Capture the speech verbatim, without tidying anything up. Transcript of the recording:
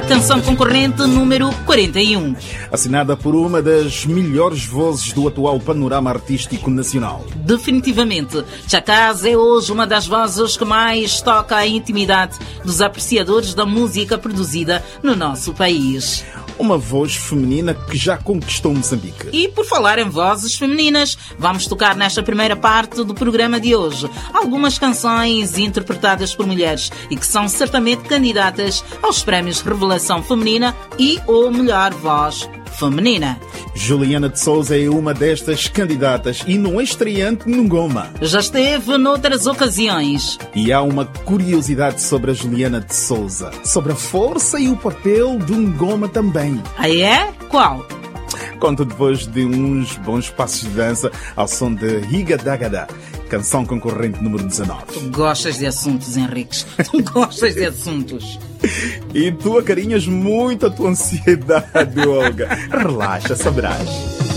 canção concorrente número quarenta e um. Assinada por uma das melhores vozes do atual panorama artístico nacional. Definitivamente, Chacaz é hoje uma das vozes que mais toca a intimidade dos apreciadores da música produzida no nosso país. Uma voz feminina que já conquistou Moçambique. E por falar em vozes femininas, vamos tocar nesta primeira parte do programa de hoje algumas canções interpretadas por mulheres e que são certamente candidatas aos prémios Revelação Feminina e ou Melhor Voz Feminina. Juliana de Souza é uma destas candidatas e não é estreante no Ngoma. Já esteve noutras ocasiões. E há uma curiosidade sobre a Juliana de Souza, sobre a força e o papel do Ngoma também. Ah é? Qual? Conto depois de uns bons passos de dança ao som de Higa Dagada, canção concorrente número dezanove. Tu gostas de assuntos, Henriques. Tu gostas de assuntos. E tu acarinhas muito a tua ansiedade, Olga. Relaxa, saberás.